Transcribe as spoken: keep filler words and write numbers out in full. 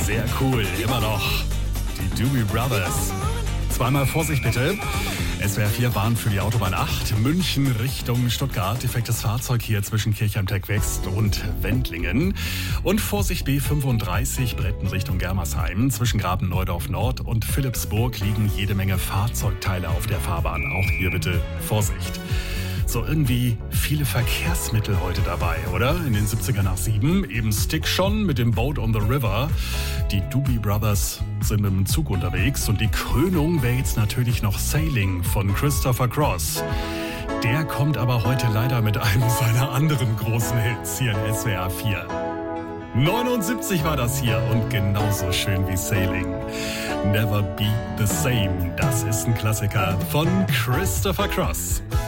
Sehr cool, immer noch. Die Doobie Brothers. Zweimal Vorsicht bitte. S W R vier Bahn für die Autobahn acht, München Richtung Stuttgart. Defektes Fahrzeug hier zwischen Kirchheim-Teck-West und Wendlingen. Und Vorsicht B fünfunddreißig, Bretten Richtung Germersheim. Zwischen Graben-Neudorf Nord und Philippsburg liegen jede Menge Fahrzeugteile auf der Fahrbahn. Auch hier bitte Vorsicht. So irgendwie viele Verkehrsmittel heute dabei, oder? In den siebziger nach sieben, eben Stick schon mit dem Boat on the River. Die Doobie Brothers sind mit dem Zug unterwegs und die Krönung wäre jetzt natürlich noch Sailing von Christopher Cross. Der kommt aber heute leider mit einem seiner anderen großen Hits hier in S W R vier. neunundsiebzig war das hier und genauso schön wie Sailing. Never Be the Same, das ist ein Klassiker von Christopher Cross.